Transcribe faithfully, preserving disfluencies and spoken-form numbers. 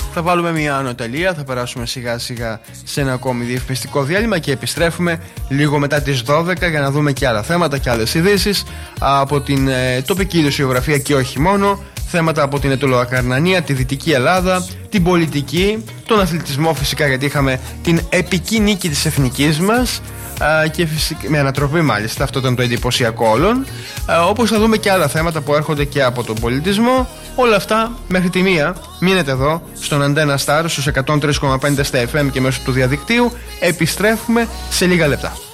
Θα βάλουμε μια ανωτελεία, θα περάσουμε σιγά σιγά σε ένα ακόμη διαφημιστικό διάλειμμα και επιστρέφουμε λίγο μετά τις δώδεκα για να δούμε και άλλα θέματα και άλλες ειδήσεις από την ε, τοπική ειδησιογραφία και όχι μόνο. Θέματα από την Αιτωλοακαρνανία, τη Δυτική Ελλάδα, την πολιτική, τον αθλητισμό φυσικά, γιατί είχαμε την επική νίκη της εθνικής μας α, και φυσικά, με ανατροπή μάλιστα, αυτό ήταν το εντυπωσιακό όλων. Α, όπως θα δούμε και άλλα θέματα που έρχονται και από τον πολιτισμό. Όλα αυτά μέχρι τη μία. Μείνετε εδώ στον Αντένα Star στους εκατόν τρία κόμμα πέντε στα εφ εμ και μέσω του διαδικτύου. Επιστρέφουμε σε λίγα λεπτά.